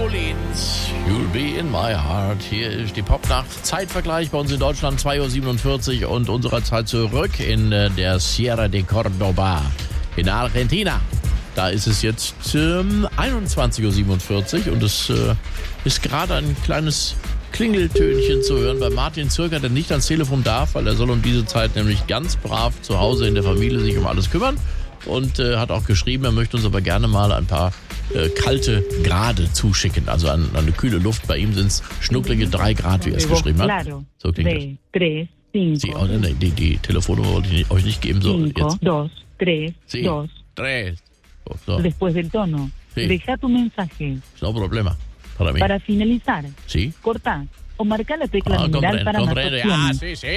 Jolene, You'll Be in My Heart. Hier ist die Popnacht. Zeitvergleich bei uns in Deutschland 2:47 Uhr und unserer Zeit zurück in der Sierra de Córdoba in Argentina. Da ist es jetzt 21:47 Uhr und es ist gerade ein kleines Klingeltönchen zu hören bei Martin Zürcher, der nicht ans Telefon darf, weil er soll um diese Zeit nämlich ganz brav zu Hause in der Familie sich um alles kümmern und hat auch geschrieben, er möchte uns aber gerne mal ein paar kalte Grade zuschicken, also eine kühle Luft. Bei ihm sind es schnucklige 3 Grad, wie er es geschrieben hat. So klingt das. Die Telefonnummer wollte ich euch nicht geben. So, jetzt. 2, 3, 2. 3. So. Después del tono. Sí. Deja tu mensaje. No problema. Para mí. Para finalizar. Sí. Corta o marca la tecla numeral para más opciones. Sí.